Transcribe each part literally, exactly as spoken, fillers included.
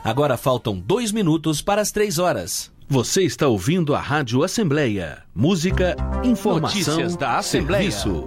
Agora faltam dois minutos para as três horas. Você está ouvindo a Rádio Assembleia. Música, informação, notícias da Assembleia. Serviço.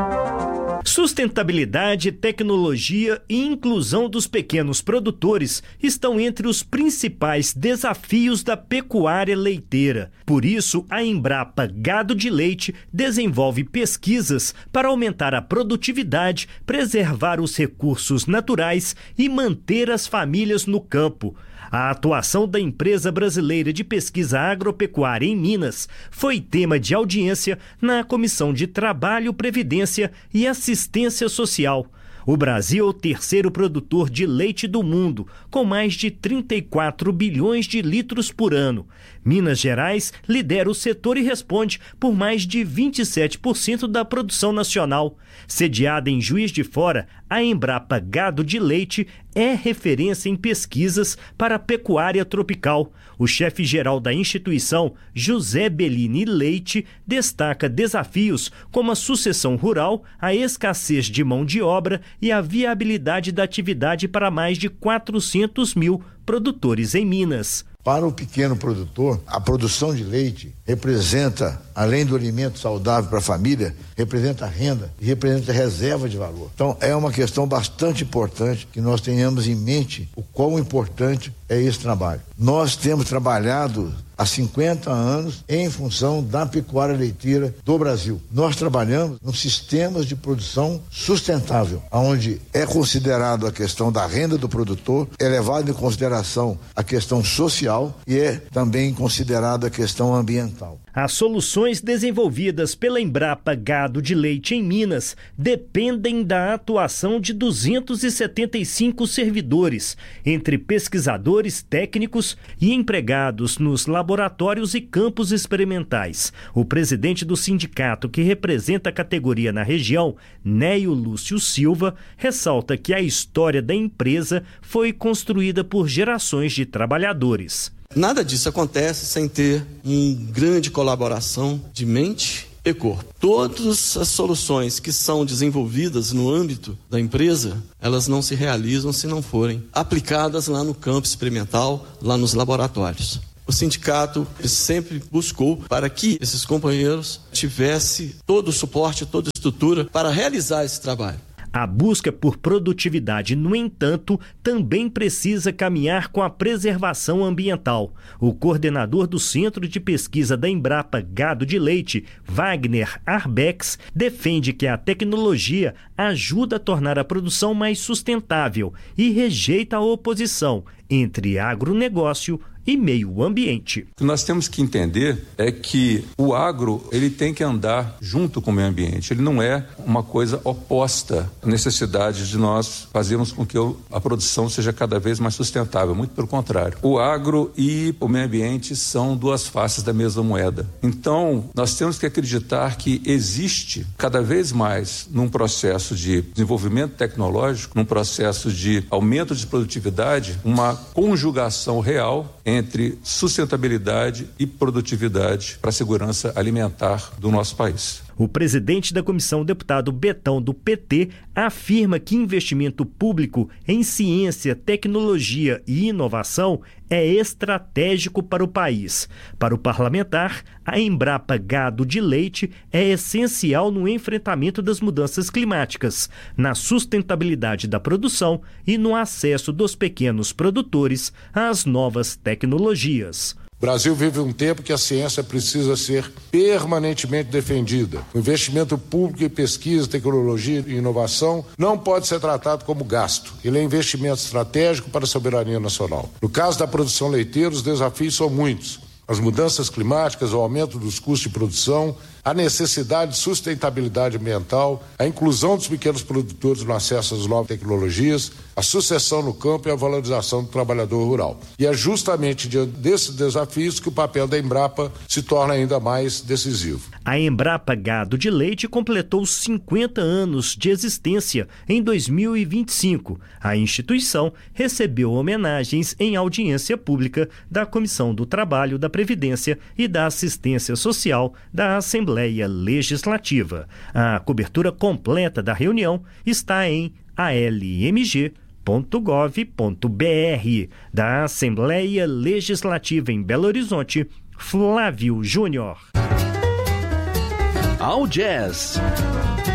Sustentabilidade, tecnologia e inclusão dos pequenos produtores estão entre os principais desafios da pecuária leiteira. Por isso, a Embrapa Gado de Leite desenvolve pesquisas para aumentar a produtividade, preservar os recursos naturais e manter as famílias no campo. A atuação da empresa brasileira de pesquisa agropecuária em Minas foi tema de audiência na Comissão de Trabalho, Previdência e Assistência Social. O Brasil é o terceiro produtor de leite do mundo, com mais de trinta e quatro bilhões de litros por ano. Minas Gerais lidera o setor e responde por mais de vinte e sete por cento da produção nacional. Sediada em Juiz de Fora, a Embrapa Gado de Leite é referência em pesquisas para a pecuária tropical. O chefe-geral da instituição, José Bellini Leite, destaca desafios como a sucessão rural, a escassez de mão de obra e a viabilidade da atividade para mais de quatrocentos mil produtores em Minas. Para o pequeno produtor, a produção de leite representa, além do alimento saudável para a família, representa renda e representa reserva de valor. Então, é uma questão bastante importante que nós tenhamos em mente o quão importante é esse trabalho. Nós temos trabalhado há cinquenta anos em função da pecuária leiteira do Brasil. Nós trabalhamos nos sistemas de produção sustentável, onde é considerado a questão da renda do produtor, é levado em consideração a questão social e é também considerada a questão ambiental. As soluções desenvolvidas pela Embrapa Gado de Leite em Minas dependem da atuação de duzentos e setenta e cinco servidores, entre pesquisadores, técnicos e empregados nos laboratórios e campos experimentais. O presidente do sindicato que representa a categoria na região, Neio Lúcio Silva, ressalta que a história da empresa foi construída por gerações de trabalhadores. Nada disso acontece sem ter uma grande colaboração de mente e corpo. Todas as soluções que são desenvolvidas no âmbito da empresa, elas não se realizam se não forem aplicadas lá no campo experimental, lá nos laboratórios. O sindicato sempre buscou para que esses companheiros tivessem todo o suporte, toda a estrutura para realizar esse trabalho. A busca por produtividade, no entanto, também precisa caminhar com a preservação ambiental. O coordenador do Centro de Pesquisa da Embrapa Gado de Leite, Wagner Arbex, defende que a tecnologia ajuda a tornar a produção mais sustentável e rejeita a oposição entre agronegócio e meio ambiente. O que nós temos que entender é que o agro, ele tem que andar junto com o meio ambiente. Ele não é uma coisa oposta à necessidade de nós fazermos com que a produção seja cada vez mais sustentável. Muito pelo contrário. O agro e o meio ambiente são duas faces da mesma moeda. Então, nós temos que acreditar que existe cada vez mais num processo de desenvolvimento tecnológico, num processo de aumento de produtividade, uma conjugação real entre sustentabilidade e produtividade para a segurança alimentar do nosso país. O presidente da comissão, deputado Betão, do P T, afirma que investimento público em ciência, tecnologia e inovação é estratégico para o país. Para o parlamentar, a Embrapa Gado de Leite é essencial no enfrentamento das mudanças climáticas, na sustentabilidade da produção e no acesso dos pequenos produtores às novas tecnologias. O Brasil vive um tempo que a ciência precisa ser permanentemente defendida. O investimento público em pesquisa, tecnologia e inovação não pode ser tratado como gasto. Ele é investimento estratégico para a soberania nacional. No caso da produção leiteira, os desafios são muitos. As mudanças climáticas, o aumento dos custos de produção, a necessidade de sustentabilidade ambiental, a inclusão dos pequenos produtores no acesso às novas tecnologias, a sucessão no campo e a valorização do trabalhador rural. E é justamente diante desses desafios que o papel da Embrapa se torna ainda mais decisivo. A Embrapa Gado de Leite completou cinquenta anos de existência em dois mil e vinte e cinco. A instituição recebeu homenagens em audiência pública da Comissão do Trabalho, da Previdência e da Assistência Social da Assembleia Legislativa. A cobertura completa da reunião está em a l m g ponto gov ponto br. Da Assembleia Legislativa em Belo Horizonte, Flávio Júnior. Ao Jazz,